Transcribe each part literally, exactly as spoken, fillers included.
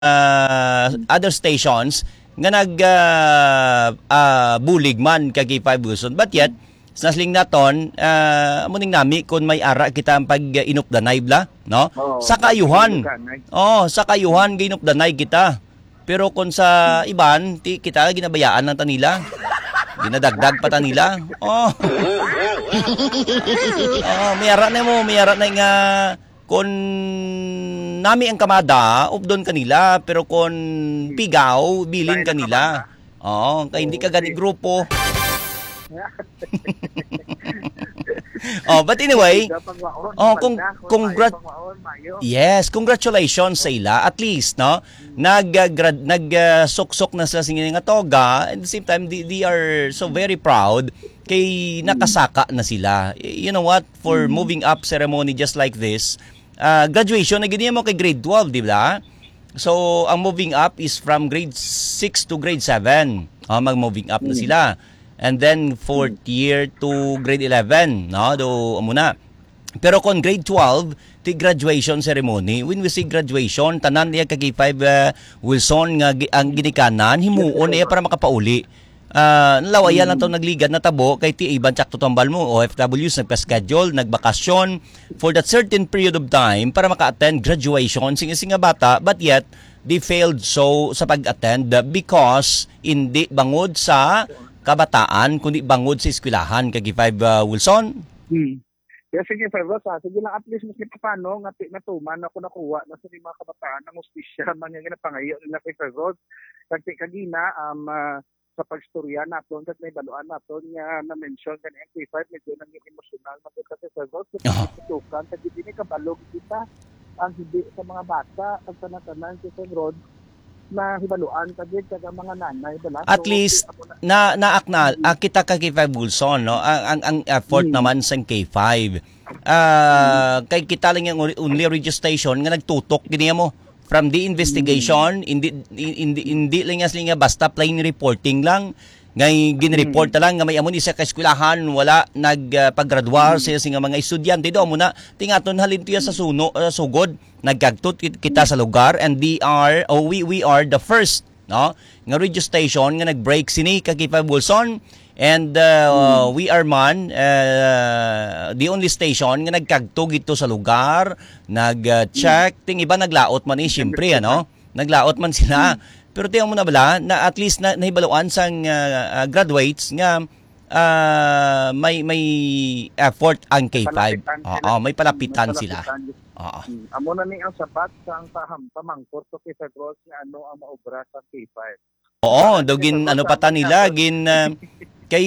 uh, other stations nga nag uh, uh, bulig man kag K five Wilson, but yet nasling naton uh, muning nami kung may ara kita ang pag uh, inupdanay bla no Oo, sa kayuhan kanay. oh sa kayuhan ginupdanay kita, pero kung sa iban ti kita ginabayaan ng tanila, ginadagdag pa tanila. Oh oh mayara na mo mayara na nga kung nami ang kamada updon kanila, pero kung pigaw bilin kanila. Oh kay hindi ka gani grupo. Oh, but anyway, oh, kung congrat yes, congratulations sa ila at least, no? Nag uh, grad, nag uh, suksok na sila singin nga toga, at the same time they, they are so very proud kay nakasaka na sila. You know what? For moving up ceremony just like this, uh, graduation na ganyan mo kay grade twelve, di ba? So, ang moving up is from grade six to grade seven. Oh, mag-moving up na sila. And then fourth year to grade eleven, no? Do muna. Pero kung grade twelve, ti graduation ceremony, when we say graduation, tanan niya kag five uh, Wilson nga ang ginikanan himuon niya para makapauli. Uh, nalawayan lang to nagligad na tabo kay ti iban tsak tutambal mo O F Ws nagpa-schedule, nagbakasyon for that certain period of time para maka-attend graduation singa-singa bata, but yet they failed so sa pag-attend because hindi bangod sa kabataan kundi bangod sa eskwelahan kag five uh, Wilson. Hmm. Yes, sige, Febros, ha. Sige lang, at least mas kita paano, nga natuman ako nakuha na sa mga kabataan ng ustisya man yung ginapangayo nila kay Febros. Kagti kagina, um, uh, sa pagstorya naton, kag may baluan naton, nga na-mention ka na K five, medyo nang emosyonal, magod kasi Febros, kasi tutukan, kag hindi ni kabalog kita, ang hindi sa mga bata, ang tanang-tanang si Febros, na hibaluan kagid kag mga nanay bala. At so, least na naaknal mm-hmm. uh, kita ka K five Wilson, no, ang ang, ang effort mm-hmm. naman sa K five uh, mm-hmm. kay kita lang yung only registration nga nagtutok giniya mo from the investigation, mm-hmm. hindi hindi hindi lang nga basta plain reporting lang ngay ginreport mm-hmm. lang nga may amon isa ka eskwelahan wala nagpaggraduar uh, mm-hmm. sa nga mga estudyante do muna tingaton halin tiya sa suno uh, sugod nagkagtot kita sa lugar, and they are oh, we we are the first, no, nga registration nga nag-break sini kag K five Wilson, and uh, mm. we are man uh, the only station nga nagkagtog ito sa lugar, nag-check uh, ting iba naglaot man eh syempre ano naglaot man sila, pero tiyan mo na bala na at least na nahibaluan sang uh, uh, graduates nga uh, may may effort ang K five. Oo, may palapitan sila. Oo. Hmm. Amo na ni ang sapat sa ang paham pamangkot to kay Febros nga ano ang maobra sa K five. Oo, do gin ano pata nila gin uh, kay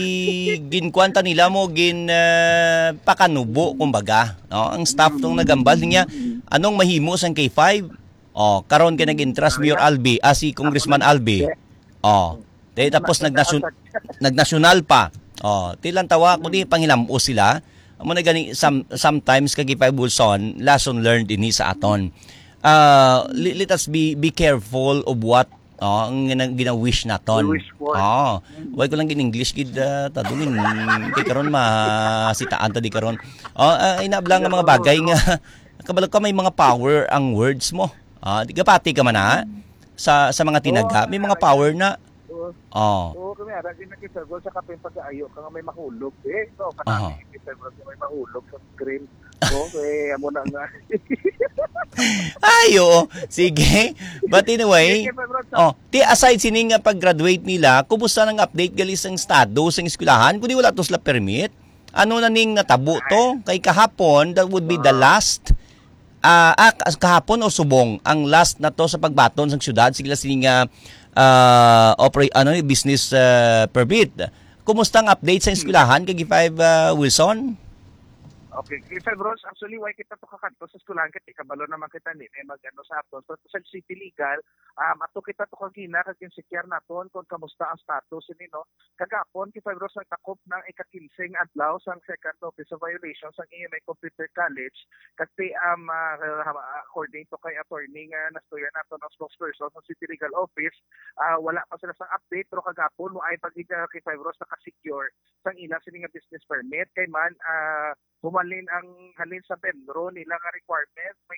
gin kwanta nila mo gin uh, pakanubo kumbaga, no? Ang staff tong nagambal niya anong mahimo sang K five. Oh, karon kay nag-interest Mayor Albi, as si Congressman Albi. Oh, tay tapos nagnasyonal nagnasyonal pa. Oh, tilang tawa ko di panghilamo sila. Amo na gani some, sometimes kag five Wilson lesson learned din sa aton. Uh, let, let us be be careful of what oh, ang gina-wish naton. Oh, why ko lang gin English gid uh, tadungin kay karon masitaan ta di karon. Oh, uh, inablang nga mga bagay nga kabalog ka may mga power ang words mo. Ah, di kapati ka man ha? Sa sa mga tinaga, may mga power na. Oh. Oo, kami ara din nakita sa kapin pag-aayo ka nga may mahulog eh. So, kanami kita bro may mahulog sa screen. So, eh amo na nga. Ayo, sige. But anyway, oh, ti aside sining nga pag-graduate nila, kumusta nang update gali sang estado sang eskwelahan kundi wala to sila permit? Ano na ning natabo to? Kay kahapon, that would be the last uh, ah, kahapon o subong ang last na to sa pagbaton sang syudad sila sining uh, uh, operate ano business uh, permit. Kumusta ang update sa eskwelahan kay five uh, Wilson? Okay, kay Febros, actually, why kita to kakanto sa eskwelahan kay kabalo naman kita ni eh, mag-ano sa aton. So, sa city legal, um, ato kita to kagina, kagin secure naton kung kamusta ang status ini, no? Kagapon, kay Febros, nagtakop ng ikakinsing adlaw sa second office of violations ng E M A Computer College. Kasi, um, uh, according to kay attorney nga uh, nastuyan nato ng spokesperson sa city legal office, uh, wala pa sila sa update, pero kagapon, mo ay pag kay Febros nakasecure sa ilang sining business permit, kay man, uh, humalin ang halin sa Pedro nila nga requirement, may C H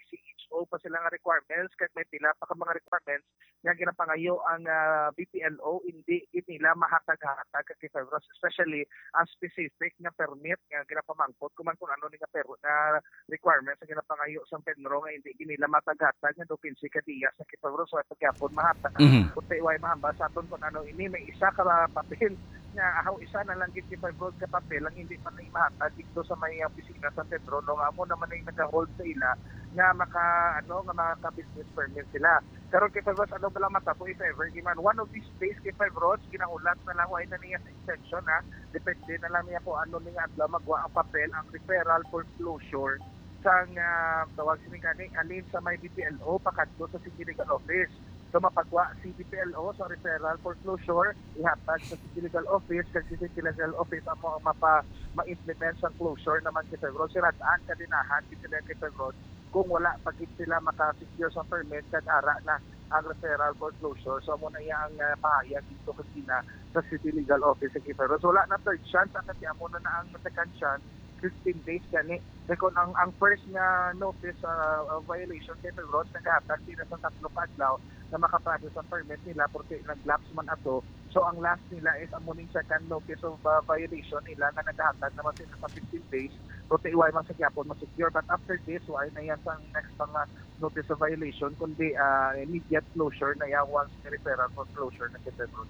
O pa sila nga requirements kag may pila pa ka mga requirements nga ginapangayo ang uh, B P L O hindi nila mahatag-hatag kag Febros, especially ang specific nga permit nga ginapamangkot kung man kung ano ni nga pero na requirements nga ginapangayo sa Penro nga hindi nila matag-hatag nga do pinsi ka diya sa Febros wa pagyapon mahatag. Mhm. Kundi way mahamba sa aton kung ano ini may isa ka papel nga ahaw isa na lang gid Febros ka papel ang hindi pa na imahatag dito sa may opisina sa Pedro no nga mo naman ay nag-hold sa ila nga maka ano nga maka-business permit sila. Karon kay Febros ano ba lang matapo if ever giman one of these days kay Febros ginahulat na lang way na niya sa extension ha. Depende na lang niya kung ano niya adlaw magwa ang papel ang referral for closure sang uh, tawag sini kani alin sa may B P L O pakadto sa City Legal Office. So mapagwa si B P L O sa referral for closure ihatag sa City Legal Office kasi City Legal Office ang mga mapa ma-implement sa closure naman kay Febros siraan kadinahan kay sila kay Febros kung wala pagit sila maka-secure sa permit kag ara na ang referral for closure. So mo na yang uh, pahayag dito kasi na sa City Legal Office kay Febros wala na third chance ang kaya mo na na ang second chance fifteen days gani. Kung ang ang first nga notice uh, of violation kay Febros nagahatag sila sa tatlo ka adlaw na makaprocess ang permit nila porque nag-lapse man ato. So ang last nila is ang muning second notice of uh, violation nila nga nagahatag naman sila sa fifteen days. So iway man sa gyapon ma-secure but after this why na yan sa next mga notice of violation kundi uh, immediate closure na yan once referral for closure na kay Febros.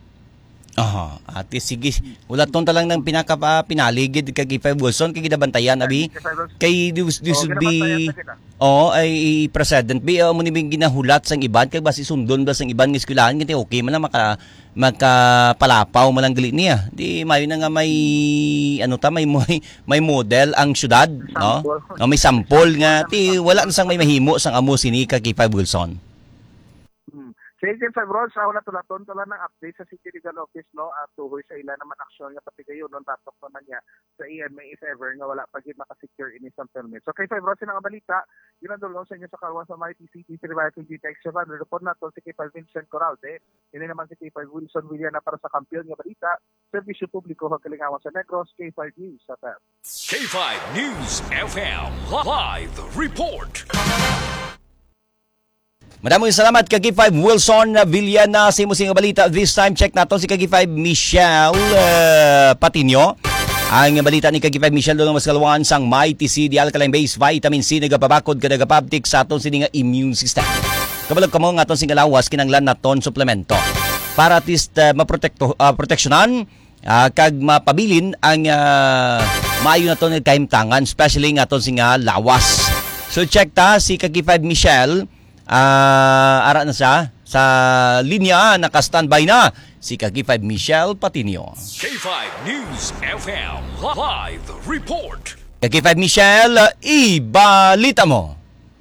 Aha, ate sige. Wala ton talang nang pinaka uh, pinaligid kay Gipay Wilson kay gidabantayan abi. Kay this, this would be oh ay president bi uh, mo ni ginahulat sang iban kay basi sundon ba sang iban nga eskwelahan kay okay man lang maka makapalapaw man lang gali niya. Di mayo na nga may ano ta may may, may model ang syudad, no? No may sample nga ti wala na sang may mahimo sang amo sini kay Gipay Wilson. Sige, Febros, sa wala tulaton tula ng update sa City Legal Office, no? At tuhoy sa ila naman aksyon nga pati kayo, no? Tatok naman niya sa E M A if ever nga wala pagit makasecure in isang permit. So, kay Febros, yun ang balita, yun ang dulong sa inyo sa Karuan sa M I T C T, Revival G T X seven. Report na to si K five Vincent Corralde. Yun naman si K five Wilson William na para sa kampiyon nga balita. Servisyo publiko, hagkalingawan sa Negros, K five News F M. K five News F M Live Report. Maraming salamat kay K five Wilson Villana sa imong balita. This time check nato si K five Michelle uh, Patinio. Ang balita ni K five Michelle do mas kalawaan sang M I T C di alkaline base vitamin C nagapabakod kada gapabtik sa aton sini nga immune system. Kabalog kamo nga aton sing lawas kinanglan naton suplemento para at least uh, maprotekto uh, proteksyonan uh, kag mapabilin ang uh, maayo naton nga kahimtangan especially nga aton sing lawas. So check ta si K five Michelle. Uh, ara na siya sa linya, naka-standby na si K five Michelle Patinio. K five News F M Live Report. K five Michelle, ibalita mo.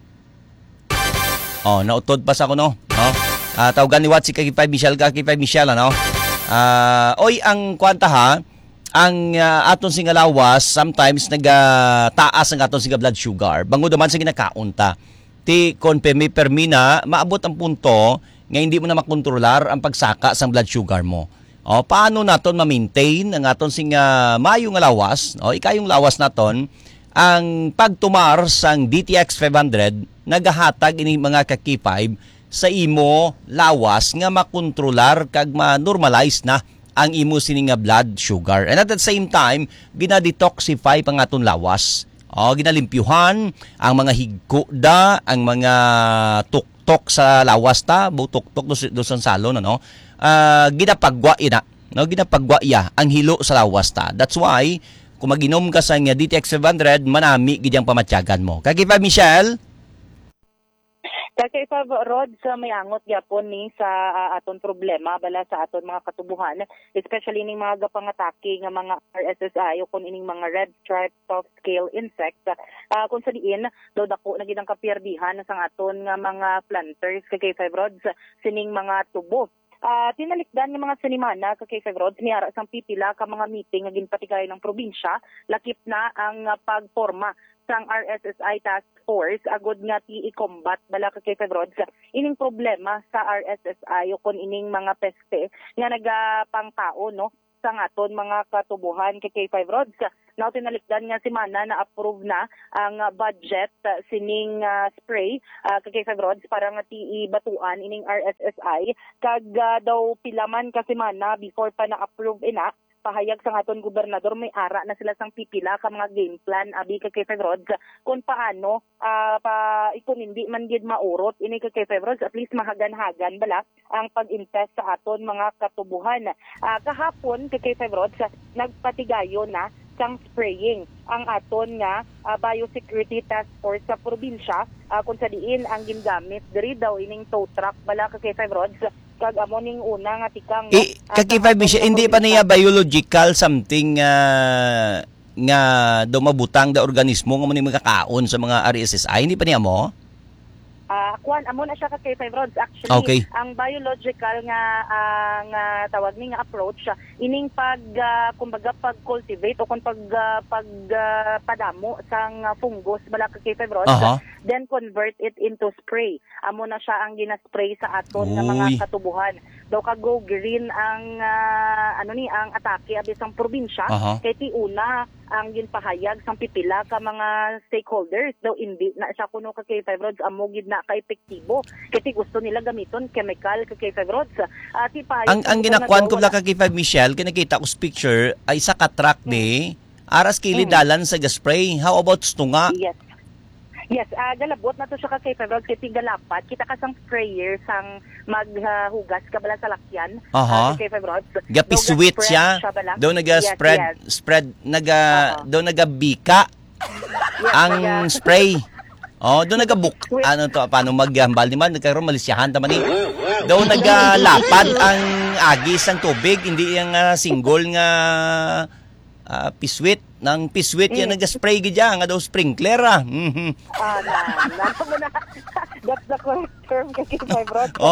Oh, nautod pa sa ako no. No? Uh, tawagan ni Wat si K five Michelle, K five Michelle ano. Uh, oy ang kwanta ha, ang uh, aton sing lawas sometimes nagataas ang aton sing blood sugar. Bangod naman sa ginakaunta. Ti kon permi permina maabot ang punto nga hindi mo na makontrolar ang pagsaka sa blood sugar mo. O paano naton ma-maintain ang aton sing uh, mayo nga lawas, o ikayong lawas naton ang pagtumar sang D T X five hundred nagahatag ini mga ka K five sa imo lawas nga makontrolar kag ma-normalize na ang imo sini nga blood sugar. And at the same time, gina-detoxify pang aton lawas. O, ginalimpyuhan ang mga higko da, ang mga tuktok sa lawas ta, bu tuktok do, do sa salon ano. Uh, ginapagwa ina, no, ginapagwa iya ang hilo sa lawas ta. That's why kung maginom ka sa nga D T X five hundred, manami gid ang pamatyagan mo. Kay pa Michelle. Kay Fab Rod sa may angot gyapon ni sa uh, aton problema bala sa aton mga katubuhan, especially ning mga gapangatake nga mga R S S I o kun ining mga red stripe soft scale insects uh, kung sa diin do dako na gid ang kapierdihan sang aton nga mga planters kay Fab Rod sining mga tubo. Uh, tinalikdan ng mga sinimana sa K five Roads niara sang pipila ka mga meeting nga ginpatigay ng probinsya lakip na ang uh, pagporma sang R S S I task force agud nga ti i-combat bala ka K five Roads ining problema sa R S S I o kun ining mga peste nga nagapangtao no sa aton mga katubuhan kay K five Roads. Now tinalikdan nga si Mana na approve na ang uh, budget uh, sining uh, spray uh, kay Febrods para nga ti batuan ining R S S I kag uh, daw pilaman kasi Mana before pa na-approve ina pahayag sa aton gobernador may ara na sila sang pipila ka mga game plan abi kay Febrods kung paano uh, pa ikon hindi man gid maurot ini kay Febrods at least mahagan-hagan bala ang pag-invest sa aton mga katubuhan. Uh, kahapon kay Febrods nagpatigayon na sang spraying ang aton nga uh, biosecurity task force sa probinsya uh, kung sa diin ang gingamit diri daw ining tow truck bala kay Febrods kag amo ning una nga tikang I, kakifay siya, hindi pa niya biological something uh, nga dumabutang da organismo nga mo ni makakaon sa mga R S S I, hindi pa niya mo? Ah, uh, kuan amo na siya ka kay Fibroids actually okay. Ang biological nga uh, nga tawag ni nga approach uh, ining pag uh, kumbaga pag-cultivate o kung pag uh, pag uh, padamo sang uh, fungus bala ka kay Fibroids uh-huh. then convert it into spray. Amo na siya ang gina-spray sa aton nga mga katubuhan. Daw ka go green ang uh, ano ni ang atake abi sang probinsya uh-huh. kay ti una ang ginpahayag sang pipila ka mga stakeholders daw hindi na siya kuno ka kay Fibroids amo gid na ka epektibo kay gusto nila gamiton chemical ka kay Fibroids at uh, ang ang ginakuan ko bla ka kay Five Michelle kinakita ko sa picture ay sa ka-truck hmm. ni aras kilidalan hmm. sa gaspray. How about stunga? Yes. Yes, uh, galabot na to siya ka kay Fibroids kay tigalapat kita ka sang sprayer sang maghugas uh, ka bala sa lakyan uh-huh. uh, kay Fibroids gapi sweet siya daw naga-spread yes, yes. spread naga uh-huh. daw naga-bika yes, ang naga... spray. Oh, doon nagabuk ano to paano maghambal naman nagkaroon malisyahan tama ni. Daw nagalapad ang agis ng tubig hindi yung uh, single nga uh, piswit ng piswit mm. yan nag-spray gidya nga daw sprinkler ah. Mhm. Ah, na, na, that's the correct term kay Fibroids. Oh.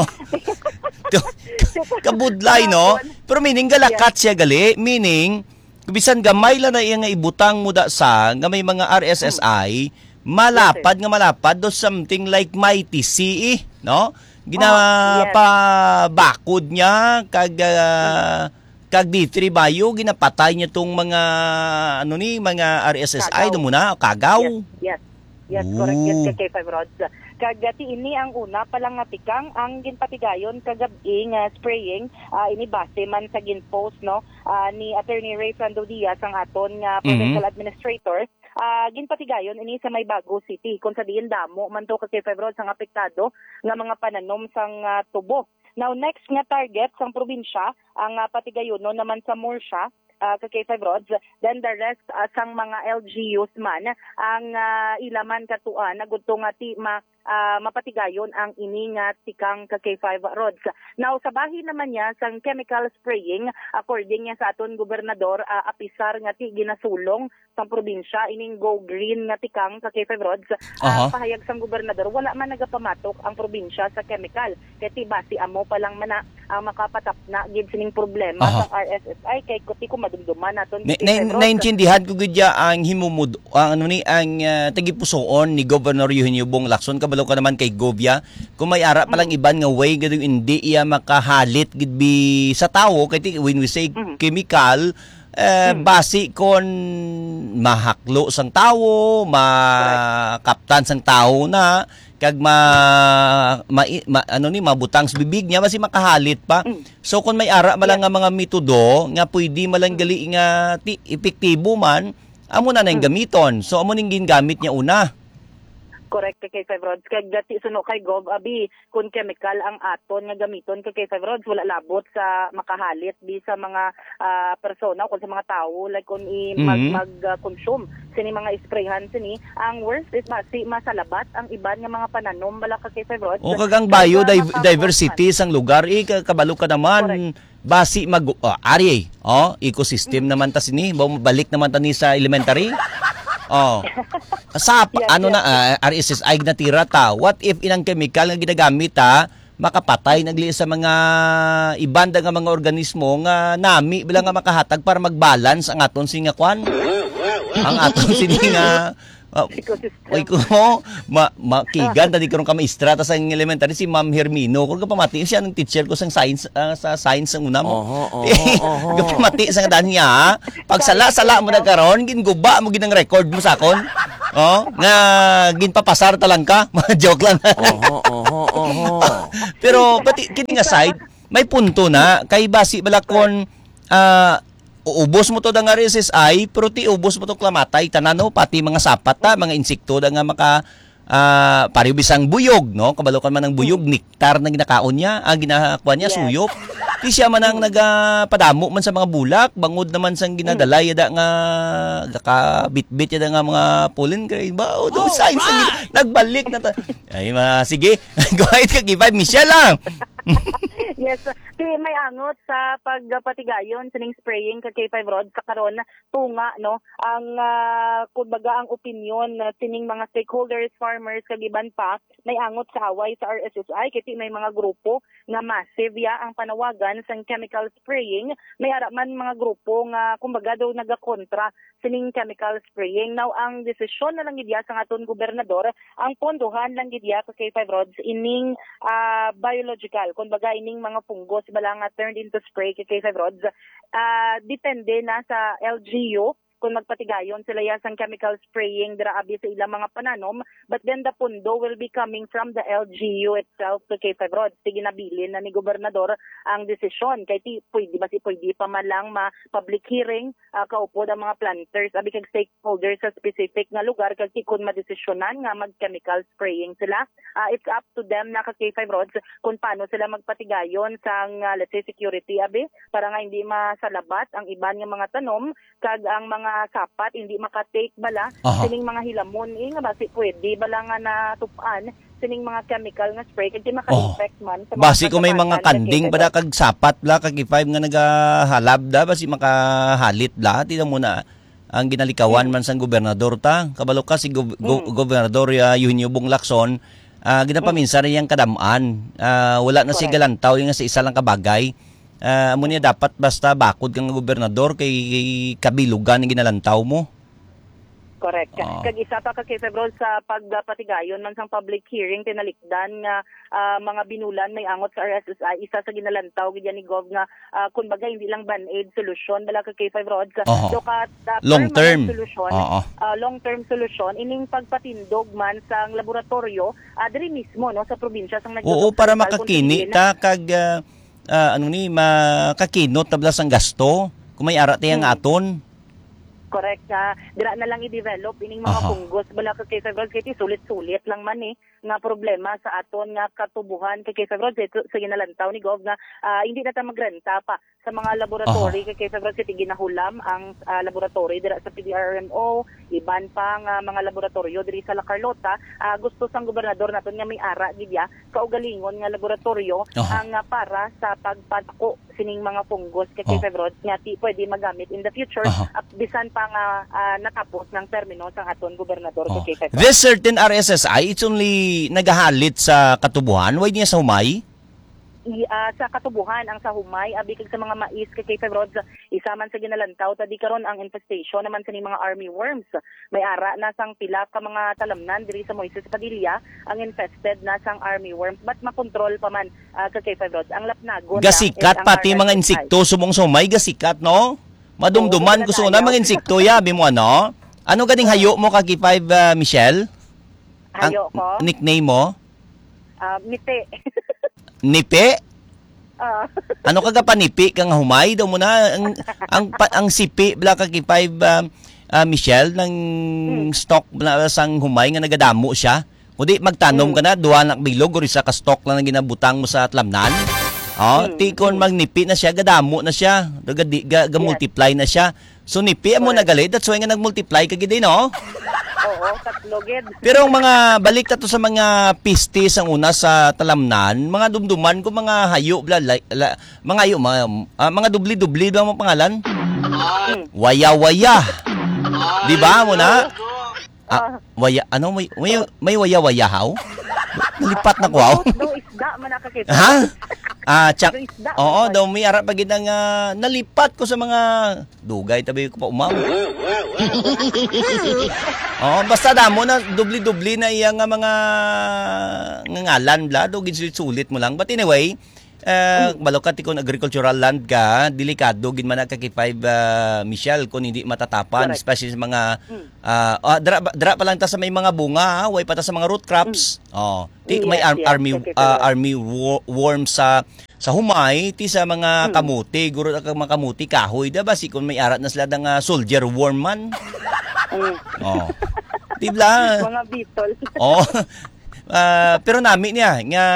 Kabudlay no. Pero meaning galakat siya gali, meaning bisan gamay la na iya nga ibutang muda sa nga may mga R S S I, malapad nga malapad do something like mighty sea, no? Gina oh, yes. pa bakod niya kag uh, kag D three bayo ginapatay niya tong mga ano ni mga R S S I do muna kagaw. Yes. Yes, yes correct yes kay Fibroids. Kag ti ini ang una palang nga tikang ang ginpatigayon kagabi nga spraying uh, ini base man sa ginpost no uh, ni Attorney Ray Fernando Diaz ang aton nga provincial mm-hmm. administrator. Uh, ginpatigayon ini sa may Bago City kung sa diin damo man to kay Fibroids ang apektado nga mga pananom sang uh, tubo. Now next nga target sang probinsya ang uh, patigayon no naman sa Morsha uh, kay Fibroids, then the rest uh, sang mga L G Us man ang uh, ilaman katuan nagudto nga ti ma uh, mapatigayon ang ini nga tikang kay Fibroids. Now sa bahin naman niya sang chemical spraying according niya sa aton gobernador uh, apisar nga ti ginasulong sang probinsya ining go green nga tikang kay Fibroids. Uh, uh-huh. Pahayag sang gobernador wala man nagapamatok ang probinsya sa chemical kay ti basi amo pa lang man na ang uh, makapatap na gid sining problema uh-huh. sa R S S I kay kuti ko madumduman naton na, na, naintindihan ko gidya ang himumud ang ano ni ang uh, tagipusoon ni Governor Eugenio Bong Lacson kabalo ka naman kay Govia kung may ara pa lang mm-hmm. iban nga way gid hindi iya makahalit gid bi sa tawo kay when we say mm-hmm. chemical eh, mm-hmm. basi kon mahaklo sang tawo makaptan sang tawo na kag ma, ma, ma ano ni mabutang sa bibig niya basi makahalit pa. Mm. So kung may ara malang nga mga metodo nga pwede malang gali nga ti, epektibo man amo na nang gamiton. So amo ning gingamit niya una. Correct kay Fibroids kag dati suno kay Gov abi kun chemical ang aton nga gamiton kay Fibroids wala labot sa makahalit bi sa mga uh, persona kun sa mga tawo like kun i mag, mm-hmm. mag uh, consume sini mga sprayhan sini ang worst is basi masalabat ang iban nga mga pananom bala kay Fibroids. O kag ang biodiversity sang lugar i kabalo ka naman. Correct. Basi mag uh, ari oh ecosystem mm-hmm. naman ta sini balik naman ta ni sa elementary. Oh. Sa yes, ano yes, na uh, R S S I na tira ta. What if inang chemical nga ginagamit ta makapatay nagli sa mga ibanda nga mga organismo nga nami bilang nga makahatag para mag-balance ang aton singa kwan. Ang aton sini nga Ah, ecosystem. Uy ko, ma makigan tadi karon kami istra ta sa elementary si Ma'am Hermino kung kapamati siya ng teacher ko sa science ah, sa science ang una mo. Oho, oho, oho. Kapamati sa daan niya. Pag sala-sala mo na karon, ginguba mo ginang record mo sakon. Oh, nga ginpapasar talang ka. Joke lang. Oho, oho, oho. Pero pati kining aside, may punto na kay basi balakon ah uubos mo to da nga R S S I, pero ti ubos mo to klamatay tanan no, pati mga sapat ta, mga insekto da nga maka ah pariw bisang buyog no, kabalokan man ng buyog nektar na ginakaon niya, ang ginakuha niya Yes. suyop. Ti siya man ang nagapadamo man sa mga bulak, bangod naman sang ginadala yada nga gakabitbit yada nga mga pollen grain ba o do science ang- nagbalik na ta. Ay ma sige, go ahead ka give Michelle lang. Yes, kay may angot sa pagpatigayon sining spraying ka K five Rod kakaron tunga no ang uh, kumbaga ang opinion uh, sining mga stakeholders, farmers kagiban pa may angot sa away sa R S S I kiti may mga grupo nga massive ya ang panawagan sang chemical spraying, may ara man mga grupo nga kumbaga daw nagakontra sining chemical spraying. Now ang desisyon na lang gid ya sa aton gobernador ang pondohan lang gid ya ka K five Rods ining uh, biological kumbaga ining mga punggos bala nga turned into spray kay K five Rods, uh, depende na sa L G U kung magpatigayon sila ya sang chemical spraying dira abi sa ilang mga pananom, but then the pundo will be coming from the L G U itself to K five Rods. Sige nabilin na ni gobernador ang desisyon kay ti pwede ba si pwede pa man lang ma public hearing uh, kaupod ang mga planters abi kag stakeholders sa specific nga lugar kag ti kun madesisyonan nga mag chemical spraying sila. Uh, it's up to them na ka K five Rods kung paano sila magpatigayon sang uh, let's say security abi para nga hindi masalabat ang iban nga mga tanom kag ang mga sapat hindi makatake bala Aha. sining mga hilamon eh nga basi pwede bala nga natupan sining mga chemical nga spray kag di maka-infect man sa mga Basi ko may mga kasapatan kanding sa bada kag sapat la kag five nga nagahalab da basi makahalit la ti mo na ang ginalikawan man sang gobernador ta kabalo ka si go- go- gobernador uh, Eugenio Bong Lacson uh, ginapaminsan niyang kadamaan uh, wala na si Correct. galantaw yung nga sa isa lang kabagay. Uh, amo niya dapat basta bakod kang gobernador kay, kay kabilugan ng ginalantaw mo. Correct. Ah. Kag isa pa ka K five Rods sa pagpatigayon man sang public hearing tinalikdan nga ah, mga binulan may angot sa R S S I isa sa ginalantaw gid ni Gov nga uh, kumbaga hindi lang band-aid solution bala ka K five Rods Oo. so ka uh, Long term. solution Oo. uh, long term solution ining pagpatindog man sang laboratorio uh, diri mismo no sa probinsya sang Oo, para makakini ta kag uh, uh, ano ni makakinot tabla sang gasto kung may ara tayang Hmm. aton. Correct nga dira na lang i-develop ining mga Aha. punggos bala ka K five Rods kay ti sulit-sulit lang man eh nga problema sa aton nga katubuhan kay K five Rods ito sa ginalantaw ni Gov nga ah, hindi na ta magrenta pa sa mga laboratory kay K five Rods kay ginahulam ang ah, laboratory dira sa P D R M O iban pa nga mga laboratorio diri sa La Carlota. Ah, gusto sang gobernador naton nga may ara gid ya kaugalingon nga laboratorio Aha. ang ah, para sa pagpatako sining mga punggos kay K five Rods nga ti pwede magamit in the future Aha. at bisan pa nga ah, natapos ng termino sa aton gobernador Oh. kay K five Rods. This certain R S S I, it's only nagahalit sa katubuhan. Why niya sa humay? I, ah, sa katubuhan ang sa humay abi kag sa mga mais kay K five Rods isa man sa ginalantaw tadi karon ang infestation naman sa ni mga army worms may ara na sang pila ka mga talamnan diri sa Moises Padilla ang infested na sang army worms but makontrol pa man ah, kay K five Rods ang lapnagon lang is Gasikat ang pati R S S I. mga insekto sumong sa humay gasikat no? Madumduman Oo, gusto na ayaw. mga insekto ya bi mo ano? Ano ganing hayo mo kag five uh, Michelle? Ang Hayo ko nickname mo? ah, mite Nipe? Ah, Ano kaga panipi kang humay daw mo na ang ang pa- ang sipi bla kag five uh, uh, Michelle ng stock na sang humay nga nagadamo siya. Kundi magtanom ka na duha nak bilog or isa ka stock lang na ginabutang mo sa tlamnan. Oh, Mm. tikon magnipi na siya, gadamo na siya, ga, ga, ga multiply na siya. So nipi mo na galit, that's why nga nag-multiply ka gid no? oo, tatlo gid. Pero ang mga balik ta to sa mga pistis ang una sa talamnan, mga dumduman ko mga hayo bla, la, la, mga hayo mga, ah, mga dubli-dubli ba ang pangalan? Waya-waya. Di ba mo na? Ah, waya ano may may, may waya-waya haw? Nalipat na ko haw. Do isda man nakakita. Ha? Ah, tsak. Yung isda, Oo, ano, daw may ara pagid ang ah, nalipat ko sa mga dugay tabi ko pa umam. Oo, basta damo na dubli-dubli na iya nga mga nga ngalan bla do sulit mo lang. But anyway, Uh, balokat ikon agricultural land ka, delikado gid man ka kay five uh, Michelle kung hindi matatapan, Correct. especially sa mga uh, uh, dra, dra pa lang ta sa may mga bunga, ha? Way pa ta sa mga root crops. Oh, ti Yes, may ar- yes. army Okay, uh, correct. army wo- worm sa sa humay ti sa mga kamuti, guro ka mga kamuti kahoy, da ba si kung may arat na sila dang uh, soldier worm man. Mm. Oh. Di ba? Mga bitol. Oh. Ah, pero nami niya nga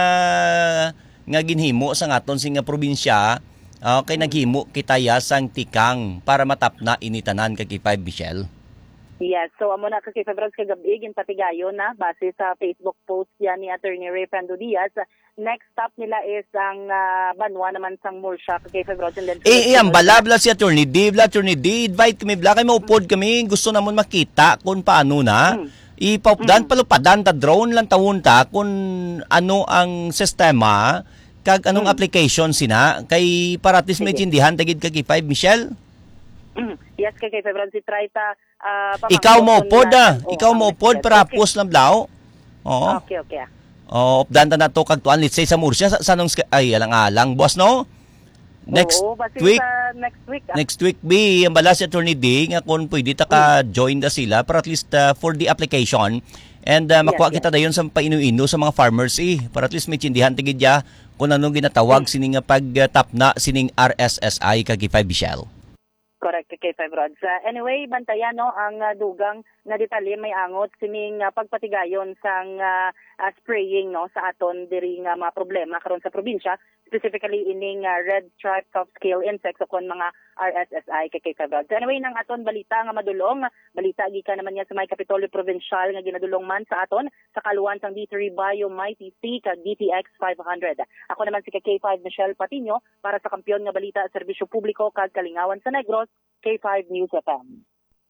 nga ginhimo sa ngaton sing nga probinsya, uh, kay naghimo kitaya sang tikang para matapna initanan kay five Michelle. Yes, so amo na kay February kagabi gin patigayon na base sa Facebook post yan ni Attorney Ray Fernando Diaz. Next stop nila is ang uh, Banwa naman sang Mursha kay February and then Eh, eh, ang balabla si Attorney D, bla Attorney D, invite kami, bla kay maupod kami, gusto namon makita kung paano na. Mm. Ipaupdan, palupadan, ta drone lang tawon ta kung ano ang sistema, kag anong Mm. application sina, kay paratis may Sige. tindihan, tagid kag five Michelle. Mm. Yes, kay kay February si try ta uh, Ikaw mo upod ah, Oh, ikaw mo upod para post lang blaw. Oo. Okay, okay. ah. Oh, updan ta na to kag tuan, let's say sa Murcia, sa sanong sk- ay alang-alang, boss no? Next Oo, base week, sa next week. ah. next week B, ang bala si Attorney D, nga kung pwede ta ka join da sila para at least uh, for the application and uh, makuha Yes, kita dayon sa painu-ino sa mga farmers eh, para at least may tindihan tigid ya kung anong ginatawag sining nga pagtapna sining R S S I kag five Michelle. Correct, kay Five Rods. Uh, anyway, bantayan no, ang uh, dugang na detalye may angot sining uh, pagpatigayon sang uh, uh, spraying no sa aton diri nga mga problema karon sa probinsya, specifically ining uh, red stripe soft scale insects o kon mga R S S I kay Five Rods. Anyway, nang aton balita nga madulong, balita gikan naman niya sa may Kapitolyo Provincial nga ginadulong man sa aton sa kaluwan sang D three Bio Mighty C kag D T X five hundred. Ako naman si K five Michelle Patino para sa kampiyon nga balita at serbisyo publiko kag kalingawan sa Negros, K five News F M.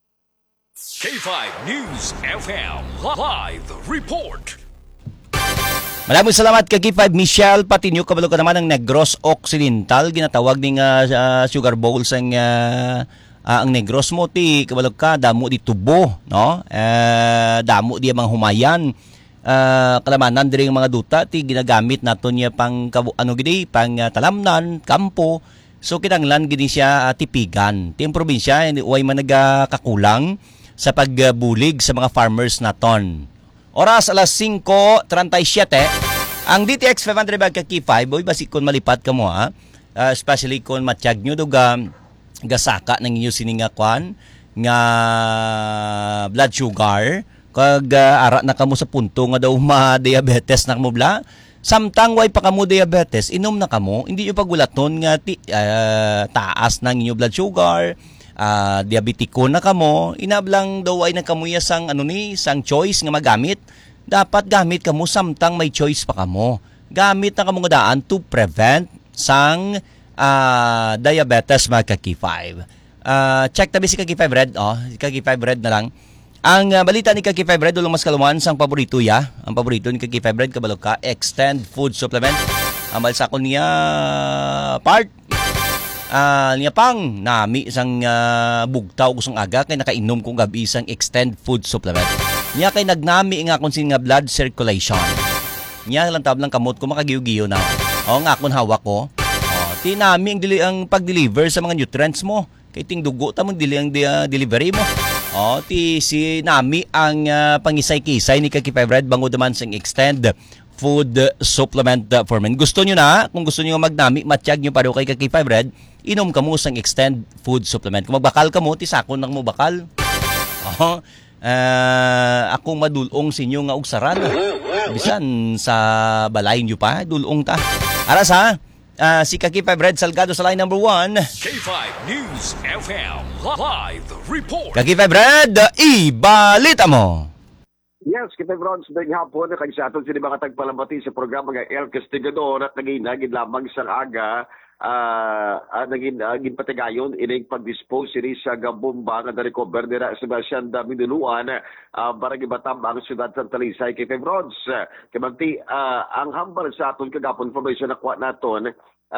K five News F M Live Report. Maraming salamat kay five Michelle Patinyo, kabalo ka naman ng Negros Occidental, ginatawag ning uh, uh, sugar bowl sang uh, uh, ang Negros mo ti kabalo ka damo di tubo no, uh, damo di mga humayan, uh, kalamanan diri mga duta ti ginagamit naton niya pang ano gidi pang uh, talamnan kampo, so kinanglan gidi siya uh, tipigan ti probinsya way man nagakakulang sa pagbulig sa mga farmers naton. Oras alas singko trentaysiyete. Ang D T X five hundred bag kaki five, boy, basi kung malipat ka mo ha. Uh, especially kung matiyag nyo doga gasaka ng inyo sininga kwan nga blood sugar. Kag uh, ara na kamo sa punto nga daw ma-diabetes na kamo bla. Samtang way pa kamo diabetes, inom na kamo. Hindi nyo pagulaton nga ti, uh, taas ng inyo blood sugar. Uh, diabetiko na kamo, inablang daw ay nagkamuya sang ano ni, sang choice nga magamit. Dapat gamit kamo samtang may choice pa kamo. Gamit na kamo nga daan to prevent sang uh, diabetes mga kaki five. Uh, check tabi si kaki five red, oh, si kaki five red na lang. Ang uh, balita ni kaki five red ulang mas kaluman sang paborito ya. Ang paborito ni kaki five red kabalo ka extend food supplement. Ang balsa ko niya part Uh, niya pang nami isang uh, bugtaw kusang aga kay nakainom kong gabi isang extend food supplement. Niya kay nagnami nga kung sin nga blood circulation. Niya lang tab lang kamot ko makagiyo-giyo na. O nga akong hawak ko. O, tinami ang, dili, ang pag-deliver sa mga nutrients mo. Kay ting dugo ta mo dili ang uh, delivery mo. O, ti si nami ang uh, pangisay-kisay ni Kaki five Red bango naman sang extend food supplement uh, for men. Gusto nyo na, kung gusto nyo magnami, matiyag nyo paro kay Kaki five Red, inom ka mo sang extend food supplement. Kung magbakal ka mo, tisakon lang mo bakal. Oh, uh, akong madulong sa inyo nga ugsaran. Bisan sa balay nyo pa, dulong ta. Aras ha, uh, si Kaki five Red Salgado sa line number one. K five News F M Live Report. Kaki five Red, ibalita mo. Yes, kita Bron, sa daing hapon, kag sa aton sila mga tagpalambati sa programa ng El Castigador at naginagid lamang sa aga uh, uh, naging uh, ginpatigayon ining pag-dispose sini sa gabomba nga na-recover nila sa Basyang Minuluan uh, barangay Batabang siyudad sa Talisay kay Febrods. Kamanti uh, ang hambal sa aton kagapon information na kuha naton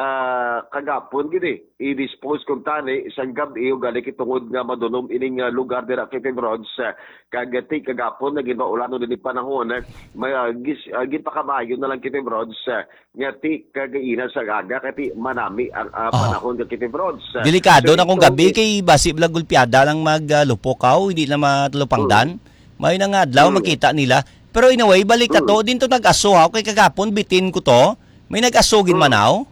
Uh, kagapon gini i-dispose kung tani isang gabi o gali kitungod nga madunom ining uh, lugar dira kay Febrods uh, kagati kagapon naging maulano din panahon uh, may uh, gis, uh, ginpakamayon na lang kay Febrods uh, nga ti kagaina sa gaga kati manami ang uh, panahon oh. kay Febrods uh, delikado so, na kung ito, gabi kay basi blag gulpiada lang maglupokaw uh, hindi na matulupangdan hmm. may na nga adlaw hmm. makita nila pero in a way balik ka to hmm. din to nag-aso ha kay kagapon bitin ko to may nag-asogin hmm. manaw.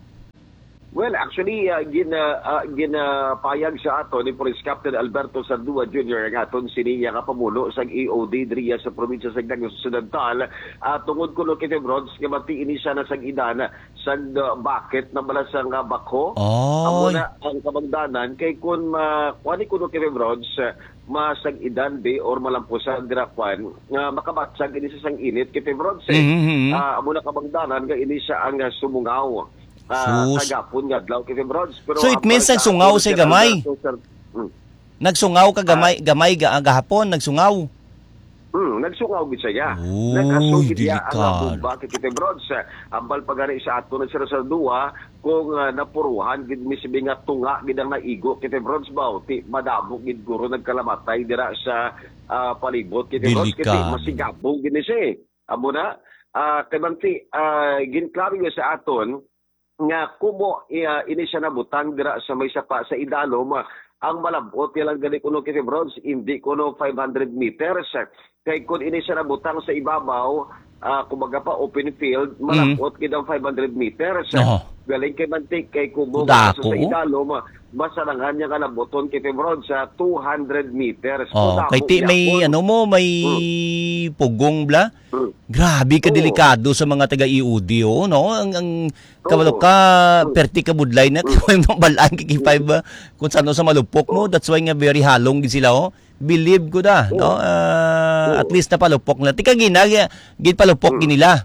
Well, actually, uh, gina, uh, ginapayag sa ato ni Police Captain Alberto Sardua Junior ang aton siniya kapamulo sa E O D diriya sa probinsya sa Negros Occidental. Uh, tungod ko no kay Febrods, nga matiin siya na sa idana sa uh, bucket na balasang uh, bako. Oh. Amo na ang kabangdanan kay kun ma kuani ko no kay Febrods, uh, masag idan be or malampusan dirakwan nga uh, makabatsag ini sa sang init kay Febrods. Eh. Mm-hmm. Uh, amo na kabangdanan nga ini siya ang uh, sumungaw. Uh, kagapon nga adlaw kay Febrods. So it means nagsungaw si gamay. Hmm. Nagsungaw ka gamay, gamay ga gahapon nagsungaw. Hmm, nagsungaw gid siya. Uy, Nagkasugid niya delikado. ang bomba kay Febrods. Ambal pagari sa ato na sira sa duwa kung uh, napuruhan gid misbi nga tunga gid ang naigo kay Febrods ba ti madamo gid guro nagkalamatay dira sa uh, palibot kay Febrods kay masigabong gid ni siya. Amo na uh, kay bangti uh, ginklaro niya sa aton nga kumo uh, ini siya nabutang dira sa may sapa sa idalom uh, ang malabot nilang gali kuno kay Febrods hindi kuno five hundred meters kay kun ini siya nabutang sa ibabaw uh, kumbaga pa open field malabot mm. kidang five hundred meters no. Galing kay mantik kay kumo sa idalom uh, masalangan niya ka nabuton kay Febrods sa two hundred meters. Oh, kay ti may ano mo may hmm. pugong bla. Hmm. Grabe ka oh. delikado sa mga taga-E O D oh, no? Ang ang kabalo ka oh. perti ka budlay na kung hmm. balaan kay five uh, kung sano sa malupok mo. That's why nga very halong gid sila oh. Believe ko da, oh. no? Uh, oh. At least na palupok na. Tika gina gid palupok hmm. ginila.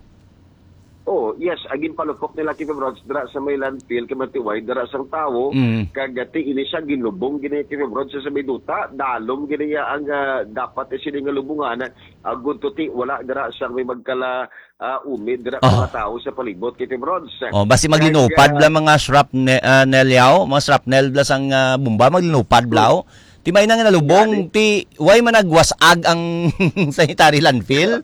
Oh, yes, agin palupok nila kay Febrods dira sa may landfill kay matiway dira sang tawo mm. kagati ini siya ginlubong gini kay Febrods sa may duta dalom gini ang uh, dapat sini nga lubungan agud uh, ti wala dira sa may magkala uh, umid dira oh. mga tao sa palibot kay Febrods. Oh, basi maglinupad bla mga shrapnel uh, nelyaw, mga shrapnel bla sang uh, bomba maglinupad blaw. Ti may nang nalubong ti way man nagwasag ang sanitary landfill.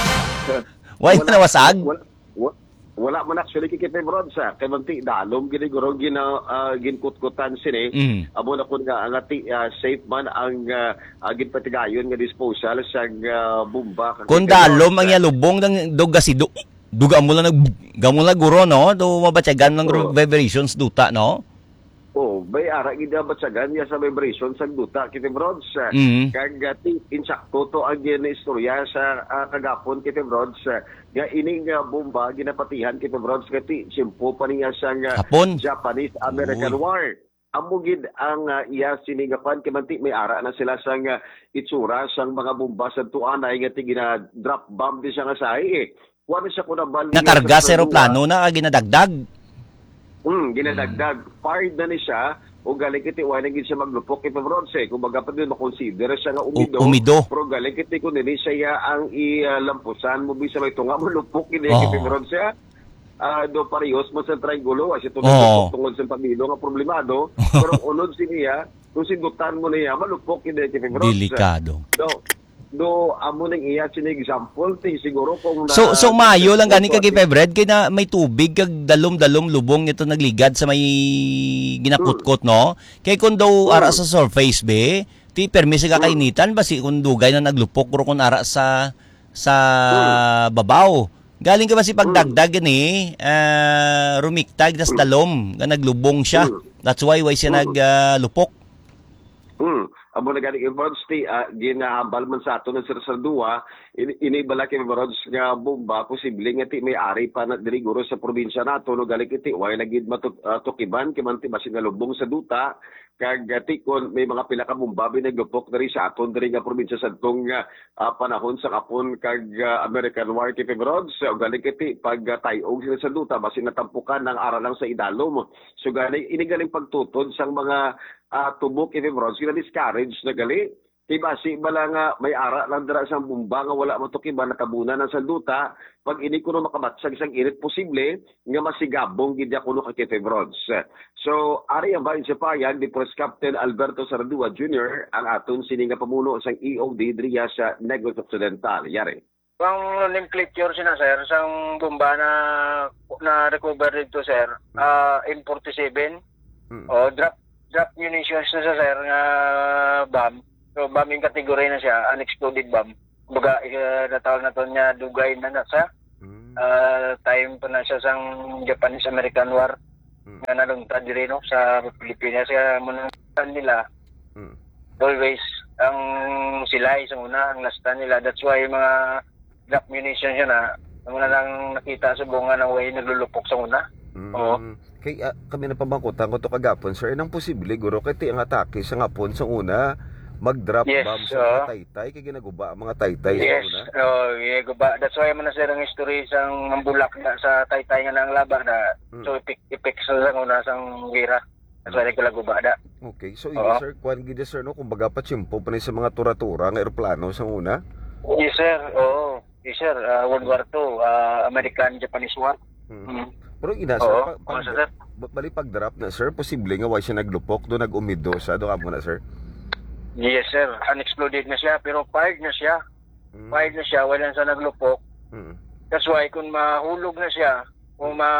Way man nawasag. Wala man actually kay Febrods sa kay manti dalom gini guro gina uh, ginkutkutan sini mm. amo na kun nga ang ati uh, safe man ang uh, uh, ginpatigayon nga disposal sa uh, bomba kun dalom ang yalubong ng dogasido duga mo lang nag gamo lang guro no do mabatyagan ng oh. vibrations duta no. Oh, bay ara gid batsagan niya sa vibration sa duta kay Febrods. Mm-hmm. Kagati insakto to ang gina istorya sa uh, kagapon kay Febrods. Nga ining uh, bomba ginapatihan kay Febrods kati simpo pa niya sa uh, Japanese American Uy. War. Amo gid ang uh, iya sinigapan kay manti may ara na sila sa uh, itsura sang mga bomba sa tuanay nga ti gina drop bomb di siya nga sahi eh. Wala siya kuna bal nakarga sa eroplano na ginadagdag. Hmm, ginadagdag. Fired na ni siya o galing kiti wala gid siya maglupok kay Febrods eh. Kumbaga pa din makonsider siya nga umido. U- umido. Pero galing kiti kun dili siya ang ilampusan mo bisa may tunga mo lupok kini oh. kay Febrods siya. Uh, do parehos mo sa triangulo kasi tungod oh. tungod sa pamilyo nga problemado. Pero unod siniya kung sindutan mo niya malupok kini kay Febrods. Delikado. So, do amo ning iya sini example ti siguro kung na, so so mayo lang gani kay Febred kay na may tubig kag dalom-dalom lubong nito nagligad sa may ginakutkot no kay kun daw ara sa surface be ti permis ka kainitan basi kun dugay na naglupok ro kun ara sa sa babaw galing ka basi pagdagdag ni uh, rumiktag das dalom nga naglubong siya that's why why siya naglupok. uh, mm. amo na gani Rods ti uh, ginahambal man sa ato ng Sardua ini, ini bala kay Rods nga bomba posible nga ti may ari pa na diri guro sa probinsya nato no gali kiti way nagid matukiban kay man ti basin nga lubong sa duta kag ti kon may mga pila ka bomba binagupok diri sa aton diri nga probinsya sadtong uh, panahon sa kapon kag uh, American War kay Rods o gali kiti pag uh, tayog sila sa duta basin natampukan ng ara lang sa idalom so gali ini galing pagtutod sang mga uh, tubok kay Rods sila discourage na gali kay basi bala nga may ara lang dira sang bomba nga wala matukiban nakabunan ng sanduta pag ini kuno makabatsag sang init posible nga masigabong gid kuno kay Rods. So ari ang bahin sa payan ni Police Captain Alberto Sardua Junior ang aton sini nga pamuno sang E O D diriya sa Negros Occidental. Yari. Ang nomenclature sina sir sang bomba na na recover dito sir uh, M forty-seven mm. o drop drop munitions na sa sir nga bomb. So bombing category na siya, unexploded bomb. Baga uh, natawag na to niya dugay na na sa uh, time pa na siya sang Japanese-American War mm. nga nalungtad diri no sa Pilipinas kaya munang nila mm. always ang silay sa una ang lastan nila. That's why mga drop munitions yun na ang una lang nakita sa bunga ng way naglulupok sa una. Mm. Oo. Kay uh, kami na pabangkutan ko to kagapon sir nang posible guro kay ti ang atake sa ngapon sa una mag-drop yes, bomb sa uh, mga taytay kay ginaguba ang mga taytay yes, sa una. Oh, ginaguba. That's why man na sir ang history sang mambulak na sa taytay nga nang laban na mm. so ipik ipik sa sang una sang gira. That's why ko laguba da. Okay, so uh, sir kwan gid sir no kumbaga pa chimpo pa ni sa mga tura-tura nga eroplano sa una. Yes sir. Oh, yes sir. Uh, World War Two, uh, American-Japanese War. Hmm. Mm. Pero ina sir, Oo, pa, sir. pa, bali pag drop na sir, posible nga why siya naglupok do nagumido sa do kamo na sir. Yes sir, unexploded na siya pero fired na siya. Mm. Fired na siya wala sa naglupok. Mm. That's why kung mahulog na siya, kung ma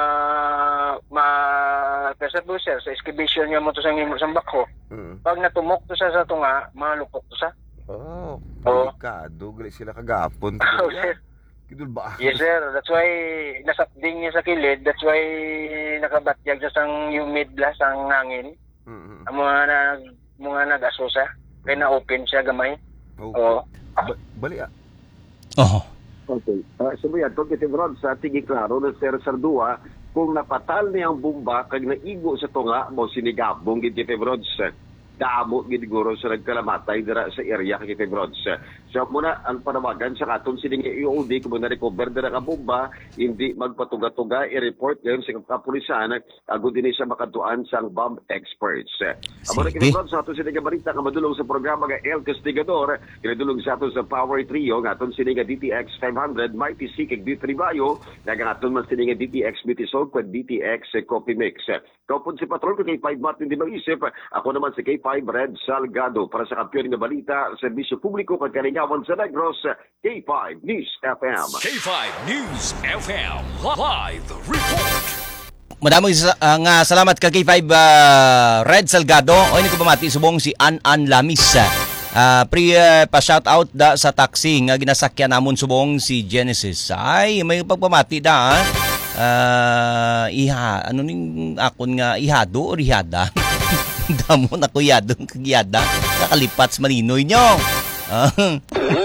ma kasi po sir sa excavation niya mo to sang sang bako. Mm. Pag natumok to sa sa tunga, malupok to sa. Oh, oh. Delikado gali sila kagapon. Oh, sir. Kidul ba? Yes sir, that's why nasapding niya sa kilid, that's why nakabatyag sa sang humid blast ang hangin. Mm-hmm. Ang mga nag mga nag-asusa, kaya na-open siya gamay. Okay. Oh. Ba- bali ah. Oh. Okay. Uh, Sabi yan, Togit Rods, sa tigi klaro ng Sir Sardua, kung napatal niya ang bomba, kag naigo sa tunga, mo sinigabong gid kay Rods. Daamo gid guro sa nagkalamatay dira sa area kay Rods. So muna ang panawagan sa katon sining E O D kung na recover dira ka bomba, hindi magpatuga-tuga i-report ngayon sa kapulisan agud dinhi sa makatuan sang bomb experts. Amo na kay Rods sa aton sining balita nga madulong sa programa nga El Castigador, kinadulong sa aton sa Power Trio nga aton sining D T X five hundred Mighty C kag D three Bayo, nga aton man sining D T X Bitisol kag D T X Coffee Mix. Kaupon si Patrol kay five Martin di mag-isip, ako naman si K five Red Salgado para sa kampiyon ng balita, serbisyo publiko kag kalingawan sa Negros, K five News F M. K five News F M Live Report. Madaming uh, nga salamat ka K five uh, Red Salgado. O ini ko pamati subong si An An Lamis. Uh, pre uh, pa shout out da sa taxi nga ginasakyan namon subong si Genesis. Ay may pagpamati da. Uh, iha ano ning akon nga ihado o rihada. Damo na kuyadong kagyada nakalipat sa malinoy nyo. Uh.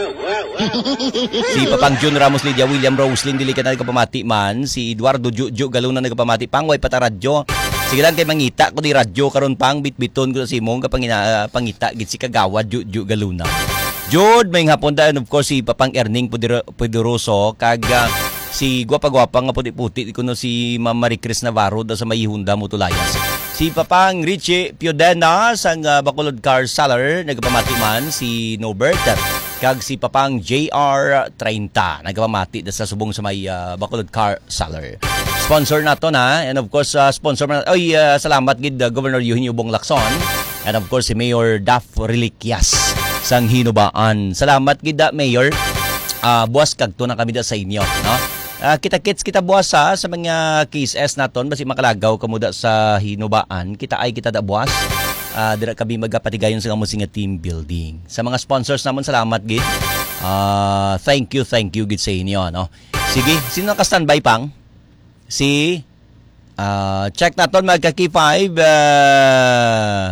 Si Papang Jun Ramos Lydia William Roslin dili ka na nagpamati man. Si Eduardo Juju Galuna nagpamati pang way pata radyo. Sige lang kay mangita ko di radyo karon pang bitbiton ko sa simong kapang ina, uh, pangita gid si kagawad Juju Galuna. Jud may hapon da and of course si Papang Erning Poderoso kag uh, si gwapa-gwapa nga puti-puti kuno si Ma'am Marie Chris Navarro da sa Mayhunda Mutulayas. Si Papang Richie Piodena sang uh, Bacolod Car Seller nagpamati man si Nobert kag si Papang J R thirty nagpamati da sa subong sa may uh, Bacolod Car Seller. Sponsor nato na and of course uh, sponsor na oy uh, salamat gid uh, Governor Eugenio Bong Lacson and of course si Mayor Daf Reliquias sang Hinubaan. Salamat gid da Mayor. Uh, buwas kag to na kami da sa inyo, no? Uh, kita-kits kita buwas ha, sa mga cases naton basi makalagaw kamuda sa Hinubaan. Kita ay kita da buwas. Uh, dira kami magapatigayon sa amusinga team building. Sa mga sponsors namon salamat gid. Uh, thank you, thank you gid sa inyo, no. Sige, sino ka standby pang? Si uh, check naton magka K five uh,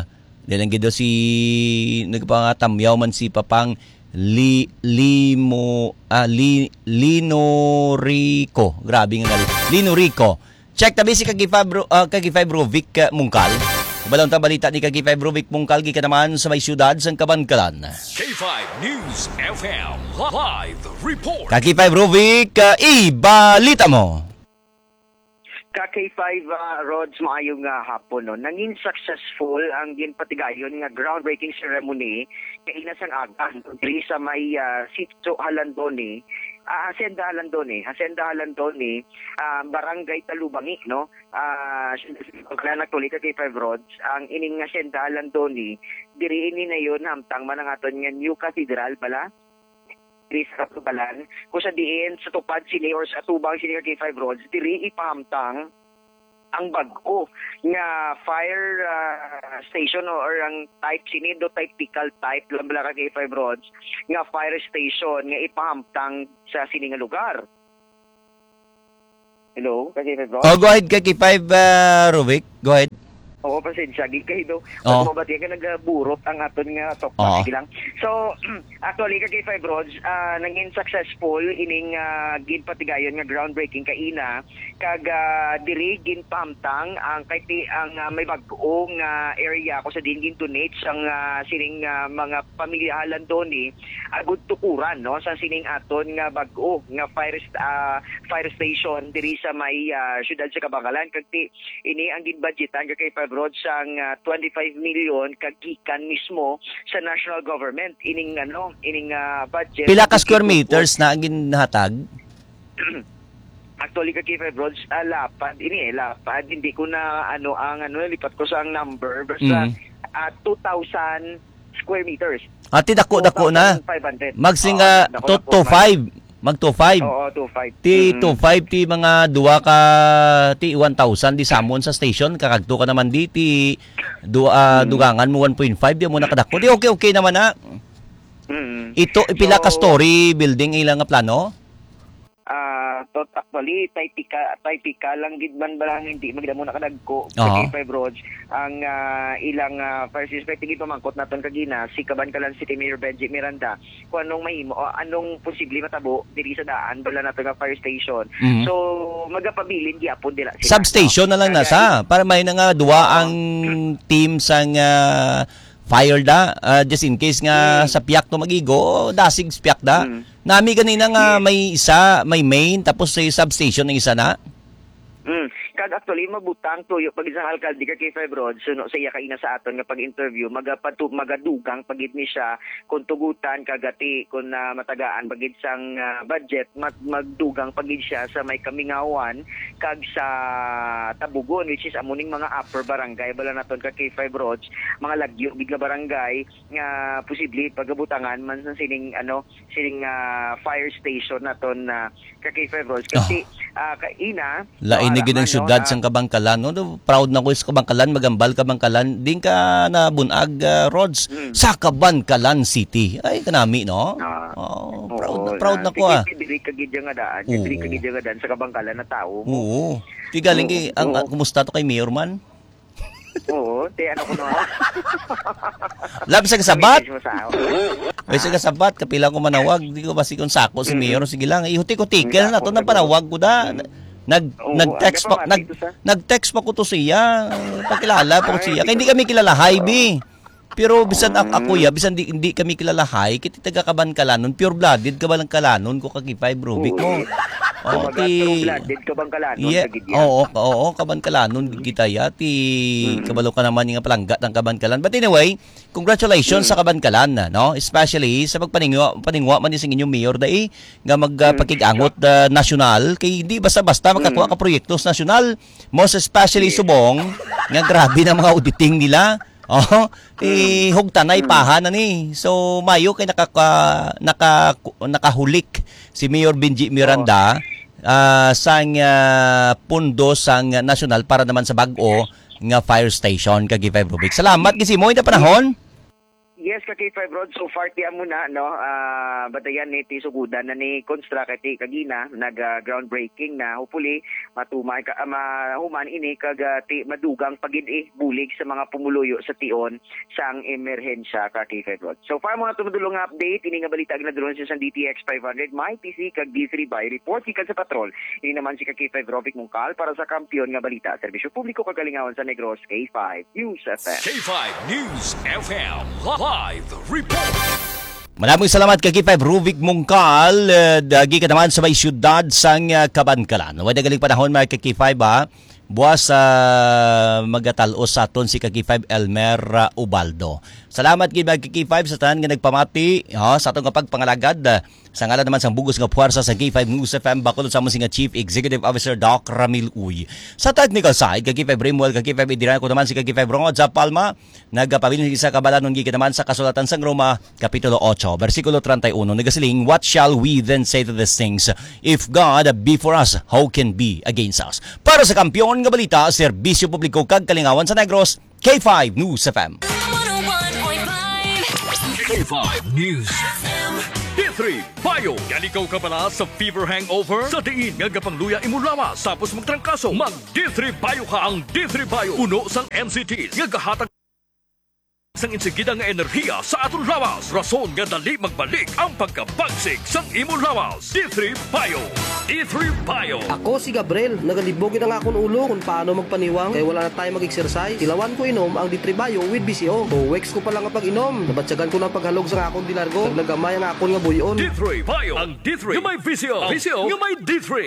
Dalang gido si nagpangatamyaw man si Papang Li Limo ah, Li Lino Rico. Grabe nga gali. Lino Rico. Check tabi si Kagifay Bro uh, Kagifay Brovic uh, Mungkal. Balong ta balita ni Kagifay Brovic Mungkal gi naman sa may syudad sa Kabankalan. K five News F M Live Report. Kagifay Brovic, uh, ibalita mo. Ka K five uh, Rods, maayong uh, hapon. No? Nanging successful ang ginpatigayon nga groundbreaking ceremony kay inasang aga diri sa may uh, Sitio Halandoni, uh, Hacienda Halandoni, Hacienda Halandoni, uh, Barangay Talubangi, no? Ah, uh, kana tuloy ka K five Rods, ang ining Hacienda Halandoni, diri ini na yon hamtang man ang aton nga New Cathedral pala. Diri sa Katubalan, kung sa diin sa tupad sini or sa atubang sini K five Rods, diri ipahamtang ang bag-o nga fire uh, station or ang type sini do type pickle type lambla ka K five Rods nga fire station nga ipahamtang sa sini nga lugar. Hello, K five Rods? Oh, go ahead K five uh, Rovic. Go ahead. Oo, pasensya. Gikay do. Oo. Pag mabati ka nagaburot ang aton nga talk Oo. sige lang. So, actually, ka K five Rods, uh, nangin successful ining uh, ginpatigayon nga groundbreaking kaina. Kag uh, diri ginpamtang ang kay ang uh, may bag-o nga area ko sa din gintunate ang uh, sining uh, mga pamilya Halandoni agud tukuran no sa sining aton nga bag-o nga fire uh, fire station diri sa may uh, syudad sa Kabangalan. Kag ini ang ginbudgetan ka K five Rods sang uh, twenty-five million kagikan mismo sa national government ining ano ining uh, budget. Pila ka square meters na ang ginhatag? Actually ka K five Rods, uh, lapad ini eh lapad hindi ko na ano ang ano lipat ko sa ang number basta Mm. uh, two thousand square meters. Ati dako-dako na. two thousand five hundred. Magsinga Oo, dako-dako to man. five. Mag to five. Oo, two five. Ti Mm. to five ti mga duwa ka ti one thousand di samon sa station kakagto ka naman di ti du, uh, dugangan mo one point five di mo nakadako. Di okay okay naman na. Mm. Ito ipila ka So, story building ilang nga plano? Ah, tot actually typical typical lang gid man balang hindi magda mo nakadagko Oo. sa K five Rods ang ah, ilang uh, fire suspect gid pamangkot naton kagina si Kabankalan City Mayor Benji Miranda kung anong mahimo o anong posible matabo diri sa daan bala nato nga fire station. Mhm. So magapabilin gyapon dila sila. Substation na lang Kaya- nasa para may na nga duwa ang team sang uh, fire da uh, just in case nga Mm. sa piyak to magigo dasig sa piyak da. Mm. Nami ganina nga may isa, may main tapos sa substation ng isa na. Mm. Kag actually mabutang tuyo pag isang alkalde ka K five Rods suno sa iya kaina sa aton nga pag-interview magapatu magadugang pagid ni siya kung tugutan kagati kung na matagaan pagid sang uh, budget mag magdugang pagid siya sa may Kamingawan kag sa Tabugon which is amuning mga upper barangay bala naton ka K five Rods mga lagyo big nga barangay nga posible pagabutangan man sa sining ano sining uh, fire station naton na uh, ka K five Rods kasi uh, kaina Lain ni so, ginang araman, syudad no, ah, sang Kabangkalan. No, proud na ko sa Kabangkalan, magambal Kabangkalan. Din ka na bunag uh, Rods Mm. sa Kabangkalan City. Ay kanami no. Ah, Oh, oo, proud na proud na ko ah. Diri ka gid nga daan, Oo. diri ka gid nga daan sa Kabangkalan na tao mo. Oo. Ti galing Oo, kay ang oo. ang- kumusta to kay Mayor man? Oo, te ano ko no. Lab sa kasabat. Message mo sa ako. Ay sa kasabat kapila ko manawag, di ko basi kon sako si Mm. Mayor sige lang. Ihuti ko tikel na to Sako, nang panawag ko da. Nag Oo, nag-text aga pa pa nag mati to sa- nag-text pa ko to siya. Pakilala pa ko Ay, siya. Kaya hindi hindi kami kilala hi bi. Pero bisan ak- ako Mm. ya, bisan di, hindi kami kilala hi, kiti taga Kabankalanon, pure blooded ka ba lang kalanon ko kagipay Brovic mo. Oh, Kumbaga, ti true blooded ka bang kalanon Yeah, sa gid yan? oo, oo, Kabankalanon kita ya ti kabalo ka naman nga palanggat ng Kabankalan. But anyway, congratulations sa Kabankalan na, no? Especially sa pagpaningwa paningwa man ni sing inyong mayor dai nga magpakigangot uh, nasyonal kay hindi basta-basta makakuha ka proyektos nasyonal. Most especially subong nga grabe na mga auditing nila. Oh, ti hugtanay paha na ni. So mayo kay nakaka naka nakahulik si Mayor Benji Miranda ah, sang ah, pundo sang nasyonal para naman sa bag-o nga fire station kag K five Rovic. Salamat gisi mo ita panahon. Yes, ka K five Rod, so far tiyan mo na, no? Uh, batayan ni Tisugudan na ni Construct at kagina, nag-groundbreaking na hopefully matumay ka, uh, mahuman ini kag uh, ti, madugang pagid eh, bulig sa mga pumuluyo sa tion sang emerhensya ka K five Rod. So far mga tumudulong nga update, ini nga balita na drone sa D T X five hundred, may P C kag D three by report ikan sa patrol. Ini naman si ka K five Rovic Mungkal para sa kampiyon nga balita. Serbisyo publiko kagalingawan sa Negros K five News F M. K five News F M Live Report. Maraming salamat kay K five Ruvik Mungkal, uh, dagi ka naman sa may syudad sang uh, Kabankalan. Wala galing panahon mga K five ha. Buwas sa uh, magatalos sa aton si K five Elmer uh, Ubaldo. Salamat kay K five sa tanan nga nagpamati ha, sa atong kapag pangalagad. Uh, sa ngalan naman sang bugos nga puwersa sa K five News F M bakod sa mga Chief Executive Officer Doc Ramil Uy. Sa technical side, K five Rimwell, K five Idiran ko naman si K five Rongod sa Palma, nagpabilin sa kabalanon gika naman sa kasulatan sang Roma, Kapitulo eight, versikulo thirty-one, nagasiling, what shall we then say to these things? If God be for us, how can be against us? Para sa kampiyon nga balita, serbisyo publiko kag kalingawan sa Negros, K five News F M. K five News F M. D three Bayo. Galikaw ka pala sa fever hangover? Sa diin nga gapangluya imo lawas tapos magtrangkaso. Mag D three Bayo ka ang D three Bayo. Uno sang M C Ts nga gahatag sang insigida nga enerhiya sa aton lawas. Rason nga dali magbalik ang pagkabagsik sang imo lawas. D three Bayo. D three Bayo. Ako si Gabriel, nagalibogin ang akong ulo kung paano magpaniwang kaya wala na tayo mag-exercise. Tilawan ko inom ang D three Bayo with B C O. Two weeks ko pa lang ang pag-inom. Nabatsagan ko ng paghalog sa akong dilargo. Naglagamay ang akong nga buyon. D three Bayo. Ang D three nga may V C O. V C O nga may D three.